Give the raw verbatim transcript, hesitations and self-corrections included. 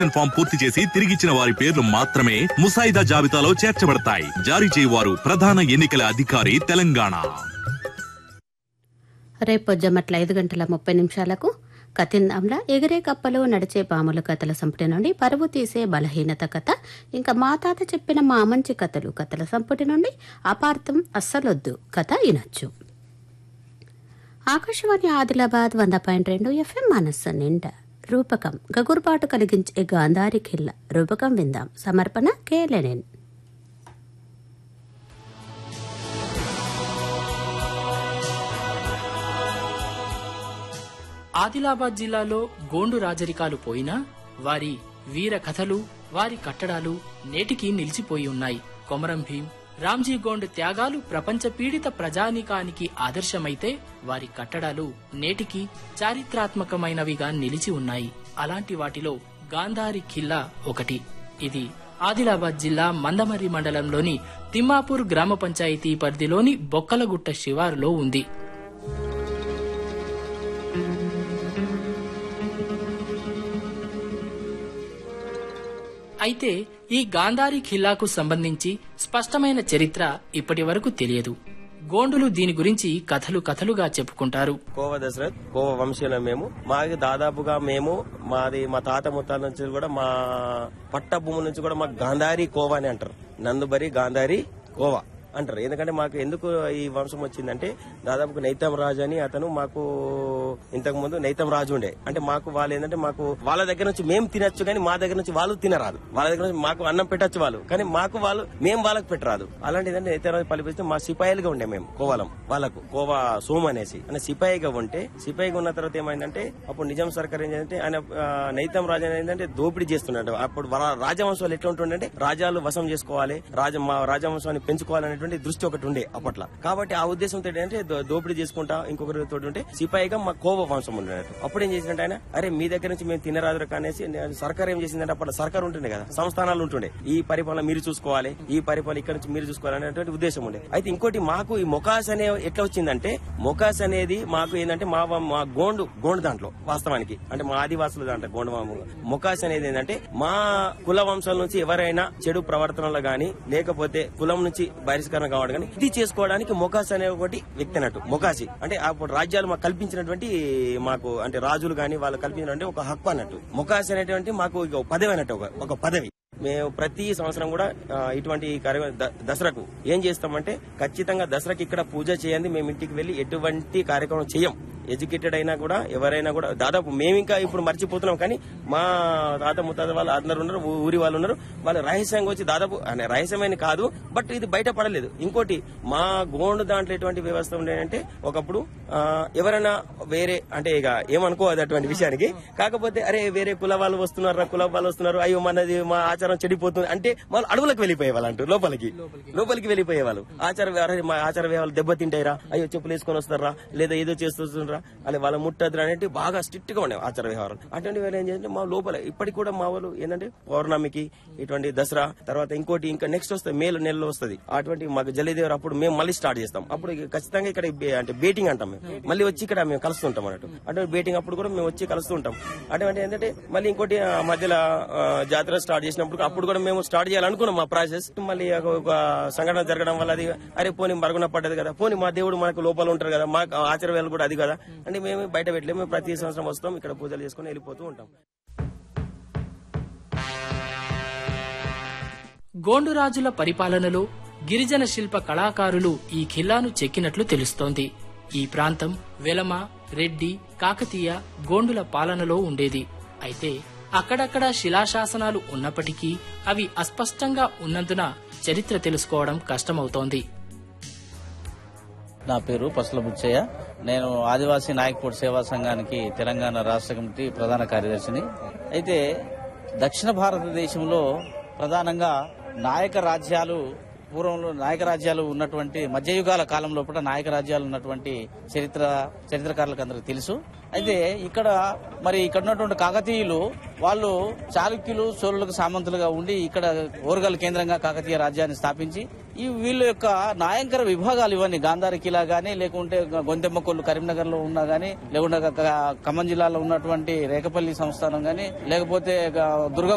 Form పూర్తి చేసి తిరిగిచ్చిన వారి పేర్లు మాత్రమే ముసాయిదా జాబితాలో చేర్చబడతాయి. జారీ చేయవారు ప్రధాన ఎన్నికల అధికారి, తెలంగాణ. రేపు జమట్ల ఐదు గంటల ముప్పై నిమిషాలకు కతిందాంల ఎగిరే కప్పలు నడిచే పాములు కథల సంపుటి నుండి పరువు తీసే బలహీనత కథ, ఇంకా మా తాత చెప్పిన మా మంచి కథలు కథల సంపుటి నుండి అపార్థం అస్సలొద్దు కథ వినొచ్చు. ఆకాశవాణి ఆదిలాబాద్ వంద పాయింట్ రెండు ఎఫ్ఎం మనస్సు నిండా రూపకం గగురుపాటు కలిగించే గాంధారి ఖిల్ల రూపకం విందాం. సమర్పణ కె లెనిన్. ఆదిలాబాద్ జిల్లాలో గోండు రాజరికాలు పోయినా వారి వీర కథలు, వారి కట్టడాలు నేటికి నిలిచిపోయి ఉన్నాయి. కొమరం భీం, రామ్జీ గోండ్ త్యాగాలు ప్రపంచ పీడిత ప్రజానీకానికి ఆదర్శమైతే వారి కట్టడాలు నేటికి చారిత్రాత్మకమైనవిగా నిలిచి ఉన్నాయి. అలాంటి వాటిలో గాంధారి ఖిల్లా ఒకటి. ఇది ఆదిలాబాద్ జిల్లా మందమర్రి మండలంలోని తిమ్మాపూర్ గ్రామ పంచాయతీ పరిధిలోని బొక్కలగుట్ట శివారులో ఉంది. అయితే ఈ గాంధారి ఖిల్లాకు సంబంధించి స్పష్టమైన చరిత్ర ఇప్పటి వరకు తెలియదు. గోండులు దీని గురించి కథలు కథలుగా చెప్పుకుంటారు. కోవ దశరథ్ కోవ వంశీయుల మేము. మాది దాదాపుగా మేము మాది మా తాత ముత్తాల నుంచి కూడా మా పట్ట భూమి నుంచి కూడా మాకు గాంధారి కోవ అని అంటారు. నందుబరి గాంధారి కోవ అంటారు. ఎందుకంటే మాకు ఎందుకు ఈ వంశం వచ్చిందంటే దాదాపు నైతం రాజు అని అతను మాకు ఇంతకు ముందు నైతం రాజు ఉండే. అంటే మాకు వాళ్ళు ఏంటంటే మాకు వాళ్ళ దగ్గర నుంచి మేము తినచ్చు కానీ మా దగ్గర నుంచి వాళ్ళు తినరాదు. వాళ్ళ దగ్గర నుంచి మాకు అన్నం పెట్టచ్చు వాళ్ళు, కానీ మాకు వాళ్ళు మేము వాళ్ళకి పెట్టరాదు. అలాంటిదంటే నైతం రాజు పలిపిస్తే మా సిపాయిలుగా ఉండే మేము కోవలం వాళ్ళకు కోవా సోమ్ అనేసి అని సిపాయిగా ఉంటే, సిపాయిగా ఉన్న తర్వాత ఏమైందంటే అప్పుడు నిజాం సర్కార్ ఏం చేయంటే ఆయన నైతం రాజు ఏంటంటే దోపిడీ చేస్తున్నాడు. అప్పుడు రాజవంశాలు ఎట్లా ఉంటుండే, రాజాలు వశం చేసుకోవాలి, రాజ మా రాజవంశాన్ని పెంచుకోవాలనే దృష్టి ఒకటి ఉండే అప్పట్లో. కాబట్టి ఆ ఉద్దేశంతో ఏంటంటే దోపిడీ చేసుకుంటా ఇంకొకరి తోటి ఉంటే సిపాయిగా మా కోవ వంశం ఉండేటట్టు. అప్పుడు ఏం చేసిందంటే ఆయన అరే మీ దగ్గర నుంచి మేము తినరాదు అనేసి సర్కార్ ఏం చేసిందంటే అప్పుడు సర్కార్ ఉంటుండే కదా, సంస్థానాలు ఉంటుండే, ఈ పరిపాలన మీరు చూసుకోవాలి, ఈ పరిపాలన ఇక్కడ నుంచి మీరు చూసుకోవాలి అనేటువంటి ఉద్దేశం ఉండే. అయితే ఇంకోటి మాకు ఈ మొకాస్ అనే ఎట్లా వచ్చిందంటే మొకాస్ అనేది మాకు ఏంటంటే మా మా గోండు గోండు దాంట్లో వాస్తవానికి అంటే మా ఆదివాసుల దాంట్లో గోండు మొకాస్ అనేది ఏంటంటే మా కుల వంశాల నుంచి ఎవరైనా చెడు ప్రవర్తనలో గానీ లేకపోతే కులం నుంచి బహిష్కరణ కావడం కానీ ఇది చేసుకోవడానికి మొకాసి అనే ఒకటి వ్యక్తి అన్నట్టు. మొకాసి అంటే అప్పుడు రాజ్యాలు మాకు కల్పించినటువంటి మాకు అంటే రాజులు గాని వాళ్ళు కల్పించినటువంటి ఒక హక్కు అన్నట్టు. మొకాసి అనేటువంటి మాకు పదవి అన్నట్టు ఒక పదవి. మేము ప్రతి సంవత్సరం కూడా ఇటువంటి దసరాకు ఏం చేస్తామంటే ఖచ్చితంగా దసరాకి ఇక్కడ పూజ చేయండి, మేము ఇంటికి వెళ్లి ఎటువంటి కార్యక్రమం చేయం. ఎడ్యుకేటెడ్ అయినా కూడా ఎవరైనా కూడా దాదాపు మేము ఇంకా ఇప్పుడు మర్చిపోతున్నాం, కానీ మా తాత ముత్తాత వాళ్ళు అందరు ఉన్నారు, ఊరి వాళ్ళు ఉన్నారు, వాళ్ళు రహస్యంగా వచ్చి దాదాపు రహస్యమైన కాదు బట్ ఇది బయట పడలేదు. ఇంకోటి మా గోండు దాంట్లో ఎటువంటి వ్యవస్థ ఉండేదంటే ఒకప్పుడు ఎవరైనా వేరే అంటే ఇక ఏమనుకోవద్దు అటువంటి విషయానికి, కాకపోతే అరే వేరే కుల వాళ్ళు వస్తున్నారు, కుల వాళ్ళు వస్తున్నారు, అయ్యో మనది మా ఆచారం చెడిపోతుంది అంటే వాళ్ళు అడవులకు వెళ్ళిపోయే వాళ్ళు అంటారు, లోపలికి లోపలికి వెళ్ళిపోయే వాళ్ళు. ఆచార మా ఆచార వ్యవహారాలు దెబ్బతింటాయిరా, అయ్యో చెప్పులు వేసుకొని వస్తారా, లేదా ఏదో చేస్తుంటారా, అలా వాళ్ళ ముట్టద్దు అనేది బాగా స్ట్రిక్ట్ గా ఉండే ఆచార వ్యవహారాలు. అటువంటి వాళ్ళు ఏం చేయాలంటే మా లోపల ఇప్పటికి కూడా మా వాళ్ళు ఏంటంటే పౌర్ణమికి ఇటువంటి దసరా తర్వాత ఇంకోటి ఇంకా నెక్స్ట్ వస్తుంది మేలు నెలలో వస్తుంది అటువంటి మాకు జల్లిదేవరు అప్పుడు మేము మళ్ళీ స్టార్ట్ చేస్తాం. అప్పుడు ఖచ్చితంగా ఇక్కడ అంటే బేటింగ్ అంటాం, మేము మళ్ళీ వచ్చి ఇక్కడ మేము కలుస్తుంటాం అన్నట్టు. అటువంటి బేటింగ్ అప్పుడు కూడా మేము వచ్చి కలుస్తూ ఉంటాం. అటువంటి ఏంటంటే మళ్ళీ ఇంకోటి మధ్యలో జాతర స్టార్ట్ చేసినప్పుడు అప్పుడు కూడా మేము స్టార్ట్ చేయాలనుకున్నాం మా ప్రాసెస్. మళ్ళీ ఒక సంఘటన జరగడం వల్ల అది అరే పోనీ మరుగున పడ్డది కదా, పోనీ మా దేవుడు మనకు లోపల ఉంటారు కదా, మాకు ఆచార వేలు కూడా అది కదా అంటే మేము బయట పెట్టలేము. ప్రతి సంవత్సరం వస్తాం, ఇక్కడ పూజలు చేసుకుని వెళ్ళిపోతూ ఉంటాం. గోండు రాజుల పరిపాలనలో గిరిజన శిల్ప కళాకారులు ఈ ఖిల్లాను చెక్కినట్లు తెలుస్తోంది. ఈ ప్రాంతం వెలమ, రెడ్డి, కాకతీయ, గోండుల పాలనలో ఉండేది. అయితే అక్కడక్కడ శిలాశాసనాలు ఉన్నప్పటికీ అవి అస్పష్టంగా ఉన్నందున చరిత్ర తెలుసుకోవడం కష్టమవుతోంది. నా పేరు పసుల బుచ్చయ్య. నేను ఆదివాసీ నాయక్పూర్ సేవా సంఘానికి తెలంగాణ రాష్ట్ర కమిటీ ప్రధాన కార్యదర్శిని. అయితే దక్షిణ భారతదేశంలో ప్రధానంగా నాయక రాజ్యాలు పూర్వంలో నాయక రాజ్యాలు ఉన్నటువంటి మధ్యయుగాల కాలం లోపల నాయక రాజ్యాలు ఉన్నటువంటి చరిత్ర చరిత్రకారులకు అందరికి తెలుసు. అయితే ఇక్కడ మరి ఇక్కడ ఉన్నటువంటి కాకతీయులు వాళ్ళు చాళుక్యులు చోళులకు సామంతులుగా ఉండి ఇక్కడ ఓరుగల్ కేంద్రంగా కాకతీయ రాజ్యాన్ని స్థాపించి ఈ వీళ్ళ యొక్క నాయంకర విభాగాలు ఇవన్నీ గాంధారి కిలా గానీ లేకుంటే గొంతెమ్మకొల్లు కరీంనగర్ లో ఉన్నా గానీ లేకుంటే ఖమ్మం జిల్లాలో ఉన్నటువంటి రేకపల్లి సంస్థానం గానీ లేకపోతే దుర్గం